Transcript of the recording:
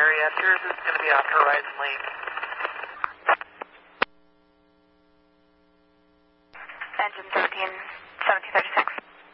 area. Yours is going to be off Horizon Lake. Engine 13, 1737.